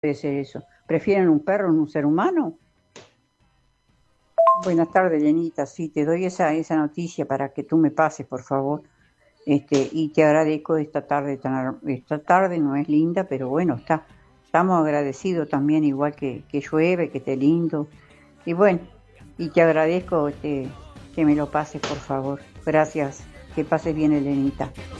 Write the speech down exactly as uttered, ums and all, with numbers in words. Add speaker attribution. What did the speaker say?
Speaker 1: puede ser eso. ¿Prefieren un perro en un ser humano? Buenas tardes, Lenita. Sí, te doy esa, esa noticia para que tú me pases, por favor. Este, y te agradezco esta tarde tan, esta tarde no es linda, pero bueno, está, estamos agradecidos también, igual que, que llueve, que esté lindo. Y bueno, y te agradezco este, que me lo pases, por favor. Gracias. Que pases bien, Elenita.